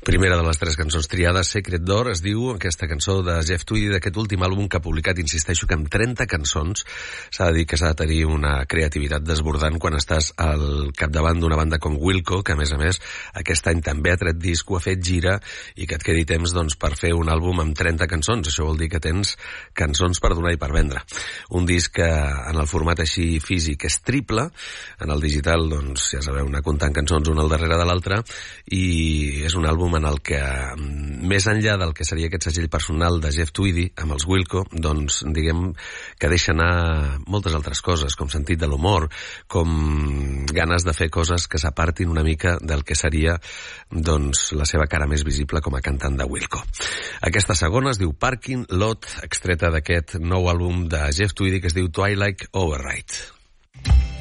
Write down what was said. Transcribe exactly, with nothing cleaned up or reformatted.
Primera de les tres cançons triades, Secret Door, es diu aquesta cançó de Jeff Tweedy, d'aquest últim àlbum que ha publicat, insisteixo, que amb trenta cançons s'ha de dir que s'ha de tenir una creativitat desbordant quan estàs al capdavant d'una banda com Wilco, que a més a més aquest any també ha tret disc, ho ha fet gira, i que et quedi temps doncs, per fer un àlbum amb trenta cançons. Això vol dir que tens cançons per donar i per vendre. Un disc que en el format així físic és triple, en el digital doncs ja sabeu, anar comptant cançons una al darrere de l'altra, i és un àlbum en el que, més enllà del que seria aquest segell personal de Jeff Tweedy amb els Wilco, doncs diguem que deixa anar moltes altres coses, com sentit de l'humor, com ganes de fer coses que s'apartin una mica del que seria doncs la seva cara més visible com a cantant de Wilco. Aquesta segona es diu Parking Lot, extreta d'aquest nou àlbum de Jeff Tweedy que es diu Twilight Override.